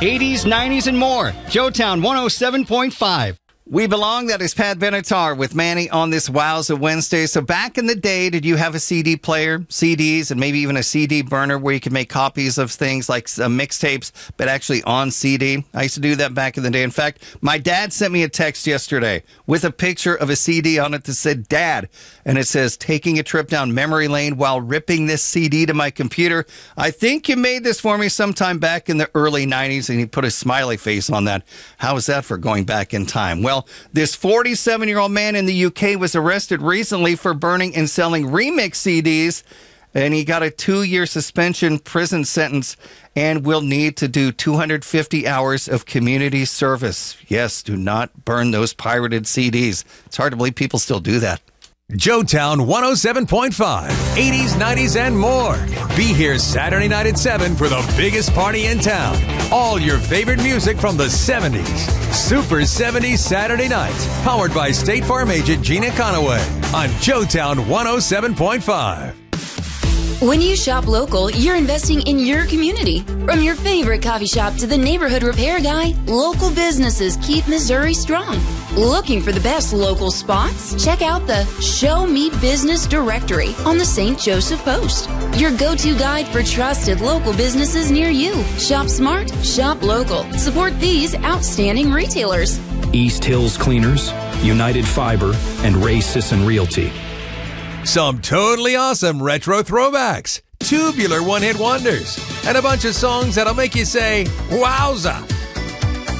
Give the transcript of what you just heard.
80s, 90s, and more. Joetown 107.5. We Belong, that is Pat Benatar with Manny on this Wowza Wednesday. So back in the day, did you have a CD player, CDs, and maybe even a CD burner where you could make copies of things like mixtapes, but actually on CD? I used to do that back in the day. In fact, my dad sent me a text yesterday with a picture of a CD on it that said, Dad, and it says, taking a trip down memory lane while ripping this CD to my computer. I think you made this for me sometime back in the early 90s, and he put a smiley face on that. How is that for going back in time? Well, this 47-year-old man in the UK was arrested recently for burning and selling remix CDs, and he got a 2-year suspension prison sentence and will need to do 250 hours of community service. Yes, do not burn those pirated CDs. It's hard to believe people still do that. Joetown 107.5, 80s, 90s, and more. Be here Saturday night at 7 for the biggest party in town. All your favorite music from the 70s. Super 70s Saturday nights. Powered by State Farm agent Gina Conaway on Joetown 107.5. When you shop local, you're investing in your community. From your favorite coffee shop to the neighborhood repair guy, local businesses keep Missouri strong. Looking for the best local spots? Check out the Show Me Business directory on the St. Joseph Post. Your go-to guide for trusted local businesses near you. Shop smart, shop local. Support these outstanding retailers. East Hills Cleaners, United Fiber, and Ray Sisson Realty. Some totally awesome retro throwbacks, tubular one-hit wonders, and a bunch of songs that'll make you say, wowza!